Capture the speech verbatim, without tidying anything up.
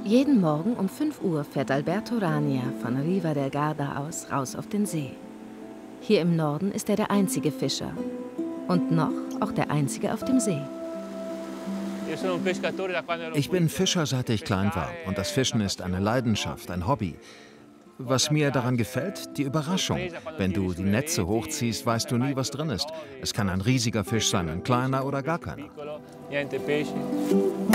Jeden Morgen um fünf Uhr fährt Alberto Rania von Riva del Garda aus raus auf den See. Hier im Norden ist er der einzige Fischer. Und noch auch der einzige auf dem See. Ich bin Fischer, seit ich klein war. Und das Fischen ist eine Leidenschaft, ein Hobby. Was mir daran gefällt, die Überraschung. Wenn du die Netze hochziehst, weißt du nie, was drin ist. Es kann ein riesiger Fisch sein, ein kleiner oder gar keiner.